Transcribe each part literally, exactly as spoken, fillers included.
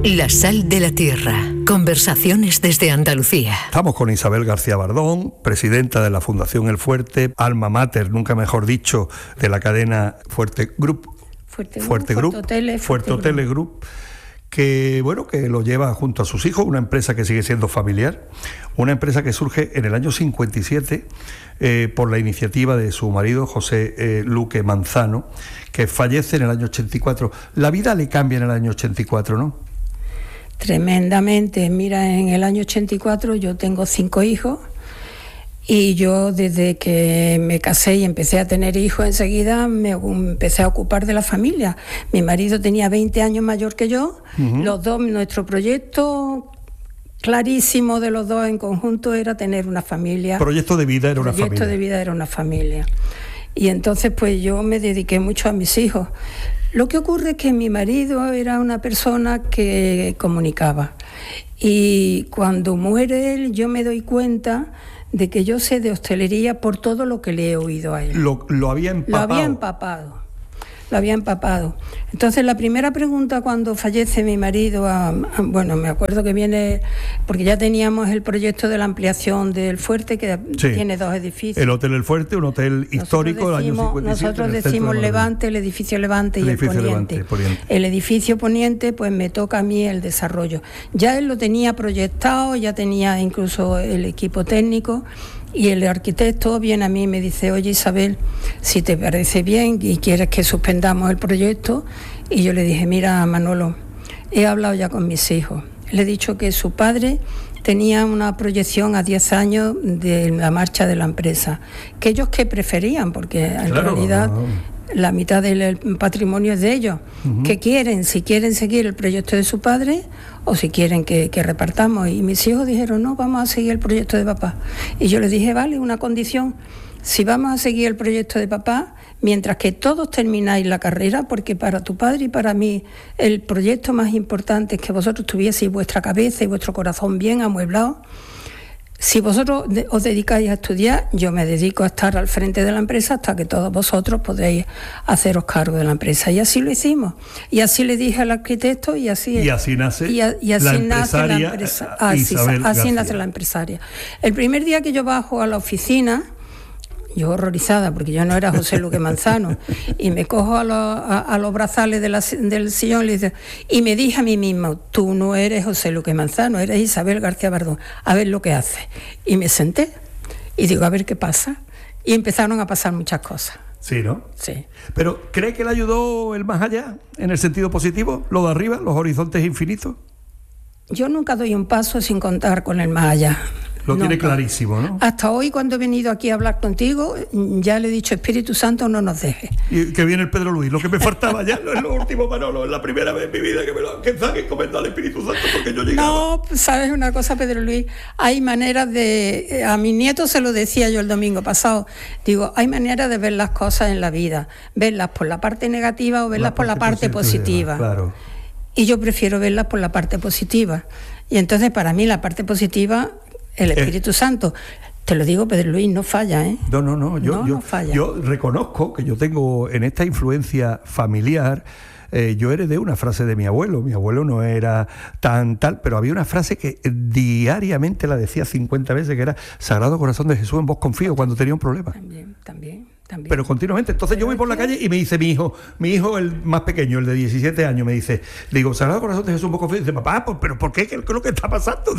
La sal de la tierra. Conversaciones desde Andalucía. Estamos con Isabel García Bardón, presidenta de la Fundación El Fuerte, alma mater, nunca mejor dicho, de la cadena Fuerte Group. Fuerte, Fuerte Group, Group. Fuerte Hoteles, Fuerte Fuerte Hoteles Group. Que bueno, que lo lleva junto a sus hijos, una empresa que sigue siendo familiar, una empresa que surge en el año cincuenta y siete eh, por la iniciativa de su marido José eh, Luque Manzano, que fallece en el año ochenta y cuatro. La vida le cambia en el año ochenta y cuatro, ¿no? Tremendamente. Mira, en el año ochenta y cuatro yo tengo cinco hijos y yo desde que me casé y empecé a tener hijos enseguida me empecé a ocupar de la familia. Mi marido tenía veinte años mayor que yo, uh-huh. Los dos, nuestro proyecto clarísimo de los dos en conjunto era tener una familia. Proyecto de vida era una familia. Proyecto de vida era una familia. Y entonces pues yo me dediqué mucho a mis hijos. Lo que ocurre es que mi marido era una persona que comunicaba. Y cuando muere él yo me doy cuenta de que yo sé de hostelería por todo lo que le he oído a él. Lo, lo había empapado. Lo había empapado. Lo había empapado. Entonces, la primera pregunta cuando fallece mi marido, a, a, bueno, me acuerdo que viene, porque ya teníamos el proyecto de la ampliación del Fuerte, que sí. Tiene dos edificios. El Hotel El Fuerte, un hotel histórico del año cincuenta y siete. Nosotros decimos Levante, el edificio Levante y el Poniente. Levante, poniente. El edificio Poniente, pues me toca a mí el desarrollo. Ya él lo tenía proyectado, ya tenía incluso el equipo técnico. Y el arquitecto viene a mí y me dice: oye Isabel, si te parece bien y quieres que suspendamos el proyecto. Y yo le dije: mira Manolo, he hablado ya con mis hijos, le he dicho que su padre tenía una proyección a diez años de la marcha de la empresa, que ellos que preferían, porque en claro, realidad no, no. la mitad del patrimonio es de ellos, uh-huh. que quieren, si quieren seguir el proyecto de su padre o si quieren que, que repartamos. Y mis hijos dijeron: no, vamos a seguir el proyecto de papá. Y yo les dije: vale, una condición, si vamos a seguir el proyecto de papá, mientras que todos termináis la carrera, porque para tu padre y para mí el proyecto más importante es que vosotros tuvieseis vuestra cabeza y vuestro corazón bien amueblados. Si vosotros os dedicáis a estudiar, yo me dedico a estar al frente de la empresa hasta que todos vosotros podéis haceros cargo de la empresaria. Y así lo hicimos. Y así le dije al arquitecto y así... Y así nace y a, y así la nace empresaria la empresa, así, así nace la empresaria. El primer día que yo bajo a la oficina, yo horrorizada, porque yo no era José Luque Manzano, y me cojo a, lo, a, a los brazales de la, del sillón y, le dice, y me dije a mí misma: tú no eres José Luque Manzano, eres Isabel García Bardón, a ver lo que haces. Y me senté y digo: a ver qué pasa. Y empezaron a pasar muchas cosas. Sí, ¿no? Sí. Pero ¿cree que le ayudó el más allá, en el sentido positivo? ¿Lo de arriba, los horizontes infinitos? Yo nunca doy un paso sin contar con el más allá. Lo no, tiene clarísimo, ¿no? Hasta hoy, cuando he venido aquí a hablar contigo, ya le he dicho: Espíritu Santo, no nos deje. Y que viene el Pedro Luis. Lo que me faltaba ya no es lo último, Manolo. Es la primera vez en mi vida que me lo que saque encomendar al Espíritu Santo, porque yo llegaba. No, ¿sabes una cosa, Pedro Luis? Hay maneras de... A mis nietos se lo decía yo el domingo pasado. Digo, hay maneras de ver las cosas en la vida. Verlas por la parte negativa o verlas la por la parte positiva. Claro. Y yo prefiero verlas por la parte positiva. Y entonces, para mí, la parte positiva... El Espíritu eh, Santo, te lo digo, Pedro Luis, no falla, ¿eh? No, no, no, yo, no, yo, no falla. Yo reconozco que yo tengo en esta influencia familiar, eh, yo heredé una frase de mi abuelo. Mi abuelo no era tan tal, pero había una frase que diariamente la decía cincuenta veces, que era: Sagrado Corazón de Jesús, en vos confío, cuando tenía un problema. También, también. También. Pero continuamente. Entonces yo voy por la calle y me dice mi hijo, mi hijo el más pequeño, el de diecisiete años, me dice, le digo: Sagrado Corazón de Jesús, en vos confío. Y dice: papá, ¿pero por qué? ¿Qué es lo que está pasando?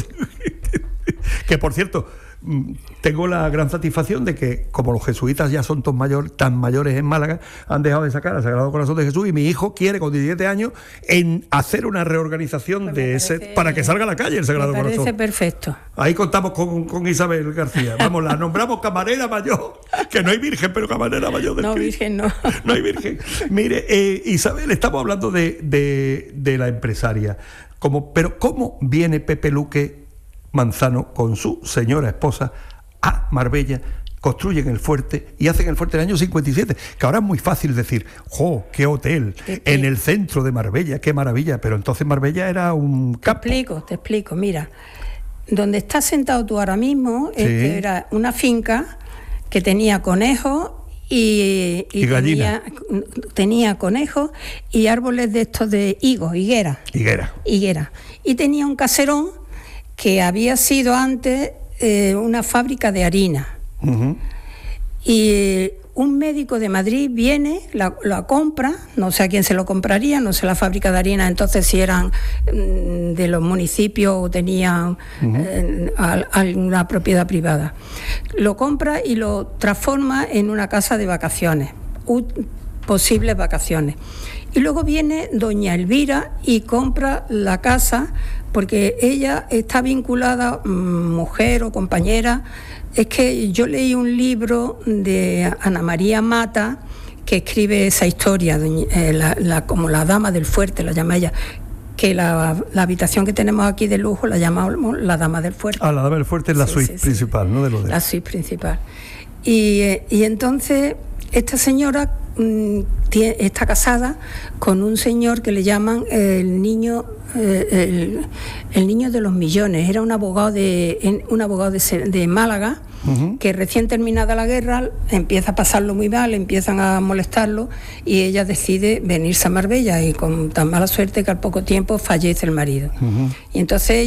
Que, por cierto, tengo la gran satisfacción de que, como los jesuitas ya son tan, mayor, tan mayores en Málaga, han dejado de sacar al Sagrado Corazón de Jesús, y mi hijo quiere, con diecisiete años, en hacer una reorganización pues de ese parece, para que salga a la calle el Sagrado me parece Corazón. Perfecto. Ahí contamos con, con Isabel García. Vamos, la nombramos camarera mayor, que no hay virgen, pero camarera mayor del No, Cristo. virgen no. No hay virgen. Mire, eh, Isabel, estamos hablando de, de, de la empresaria. Como, pero ¿cómo viene Pepe Luque Manzano con su señora esposa a Marbella, construyen el Fuerte y hacen el Fuerte en el año cincuenta y siete? Que ahora es muy fácil decir: ¡jo, qué hotel! ¿Qué, qué? En el centro de Marbella, qué maravilla. Pero entonces Marbella era un campo. Te explico, te explico. Mira, donde estás sentado tú ahora mismo, sí. Este era una finca que tenía conejos y, y, y tenía, tenía conejos y árboles de estos de higos, higuera. Higuera. Higuera. Y tenía un caserón que había sido antes eh, una fábrica de harina. Uh-huh. Y un médico de Madrid viene, la, la compra, no sé a quién se lo compraría, no sé la fábrica de harina, entonces si eran mm, de los municipios o tenían uh-huh. eh, alguna propiedad privada. Lo compra y lo transforma en una casa de vacaciones, u, posibles vacaciones. Y luego viene doña Elvira y compra la casa porque ella está vinculada, mm, mujer o compañera. Es que yo leí un libro de Ana María Mata que escribe esa historia, eh, la, la, como la dama del fuerte, la llama ella, que la, la habitación que tenemos aquí de lujo la llamamos la dama del fuerte. Ah, la dama del fuerte es la sí, suite sí, principal, sí. ¿no? De lo de... La suite principal. Y, y entonces esta señora mmm, tiene, está casada con un señor que le llaman el niño... El, el niño de los millones. Era un abogado de un abogado de, de Málaga, uh-huh. que recién terminada la guerra empieza a pasarlo muy mal, empiezan a molestarlo y ella decide venirse a Marbella y con tan mala suerte que al poco tiempo fallece el marido. Uh-huh. Y entonces